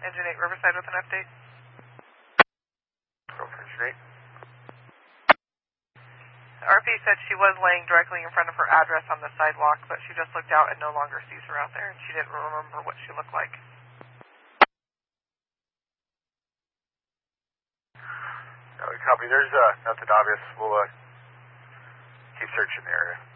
Engine 8 Riverside with an update. Go for Engine 8. RP said she was laying directly in front of her address on the sidewalk, but she just looked out and no longer sees her out there, and she didn't remember what she looked like. Copy. There's nothing obvious. We'll keep searching the area.